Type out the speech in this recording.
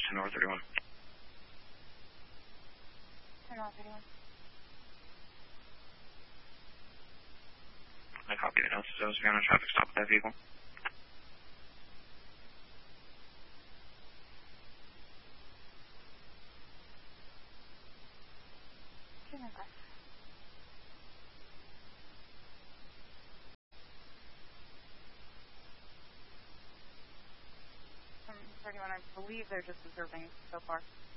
10 over 31. 10 over 31. I copy the notes. So, be on a traffic stop with that vehicle. I believe they're just observing so far.